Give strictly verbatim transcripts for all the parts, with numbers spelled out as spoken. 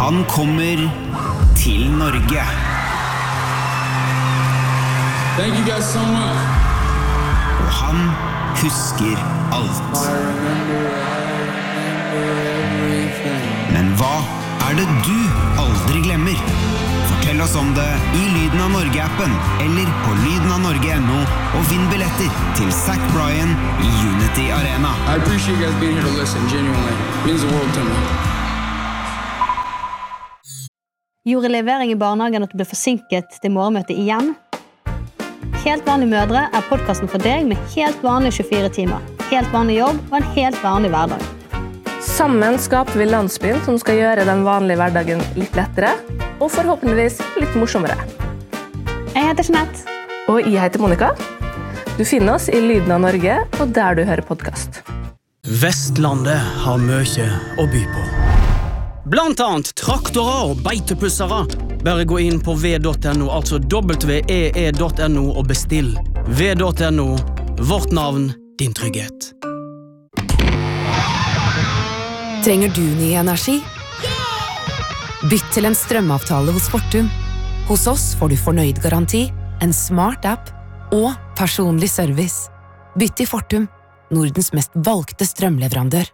Han kommer til Norge. Thank you guys so much. Og han husker alt. Men hva er det du aldri glemmer? Fortell oss om det i Lyden av Norge-appen eller på lyden av norge punktum no og vinn billetter til Zach Bryan i Unity Arena. I appreciate you guys being here to listen, genuinely. It means the world to me. Gjorde levering i barnehagen at du ble forsinket til morgenmøtet igjen? Helt vanlige mødre er podcasten for deg med helt vanlige tjuefire timer, helt vanlig jobb og en helt vanlig hverdag. Sammen skaper vi landsbyen som skal gjøre den vanlige hverdagen litt lettere, og forhåpentligvis litt morsommere. Jeg heter Jeanette. Og jeg heter Monica. Du finner oss i Lyden av Norge, og der du hører podcast. Vestlandet har mye å by på. Blant annet traktorer og beitepussere. Bare gå inn på v punktum no, altså w e e punktum no og bestill. v punktum no, vårt navn, din trygghet. Trenger du ny energi? Bytt til en strømavtale hos Fortum. Hos oss får du fornøyd garanti, en smart app og personlig service. Bytt til Fortum, Nordens mest valgte strømleverandør.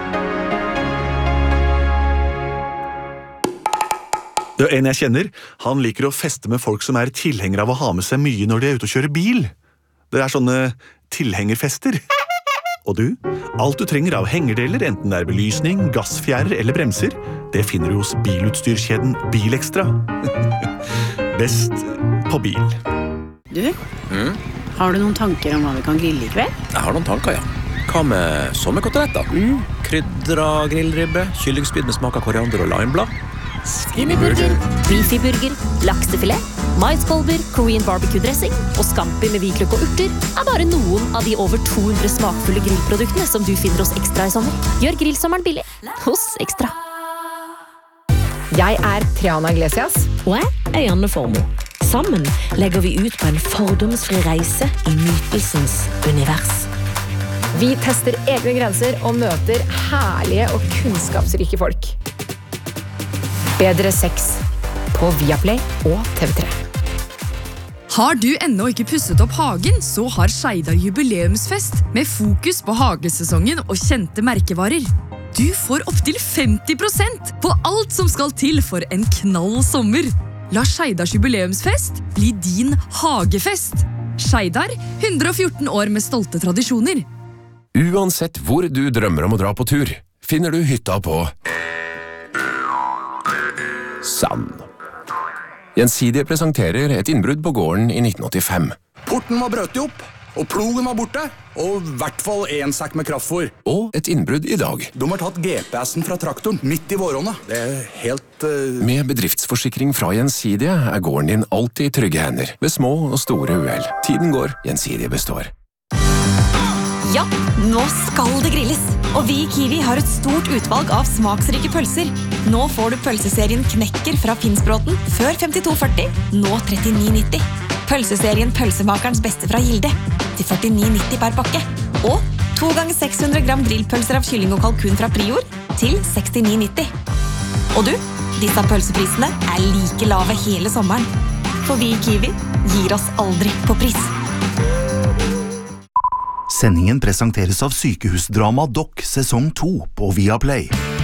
Det er en jeg kjenner. Han liker å feste med folk som er tilhengere av å ha med seg mye når de er ute og kjører bil. Det er sånne tilhengerfester. Og du? Alt du trenger av hengerdeler, enten det er belysning, gassfjærer eller bremser, det finner du hos bilutstyrskjeden Bilekstra. Best på bil. Du, mm? Har du noen tanker om hva vi kan grille i kveld? Jeg har noen tanker, ja. Hva med sommerkoteletter? Mm. Krydra grillribbe, kyllingspyd med smak av koriander og limeblad. Skinnyburger, beefyburger, laksefilet, maiskolber, Korean barbecue-dressing og scampi med hvitløk og urter er bare noen av de over to hundre smakfulle grillproduktene som du finner hos Ekstra i sommer. Gjør grillsommeren billig hos Ekstra. Jeg er Triana Iglesias. Og jeg er Janne Formo. Sammen legger vi ut på en fordomsfri reise i nytelsens univers. Vi tester egne grenser og møter herlige og kunnskapsrike folk. Bedre sex på Viaplay og T V tre. Har du ennå ikke pusset opp hagen, så har Skeidar jubileumsfest med fokus på hagesesongen og kjente merkevarer. Du får opp til femti prosent på alt som skal til for en knall sommer. La Skeidars jubileumsfest bli din hagefest. Skeidar, hundre og fjorten år med stolte tradisjoner. Uansett hvor du drømmer om å dra på tur, finner du hytta på Sand. Gjensidige presenterer et innbrudd på gården i nitten åttifem. Porten var brøtet opp, og plogen var borte, og i hvert fall en sekk med kraftfôr. Og et innbrudd i dag. De har tatt G P S-en fra traktoren midt i våronna. Det er helt... Uh... Med bedriftsforsikring fra Gjensidige er gården din alltid i trygge hender, ved små og store uhell. Tiden går, Gjensidige består. Ja, nå skal det grilles. Og vi i Kiwi har et stort utvalg av smaksrike pølser. Nå får du pølseserien Knekker fra Finnsbråten før femtito førti, nå trettini nitti. Pølseserien Pølsemakerens beste fra Gilde til førtini nitti per pakke. Og to ganger seks hundre gram grillpølser av kylling og kalkun fra Prior til sekstini nitti. Og du, disse pølseprisene er like lave hele sommeren. For vi i Kiwi gir oss aldri på pris. Sendingen presenteres av Sykehusdrama Doc sesong to på Viaplay.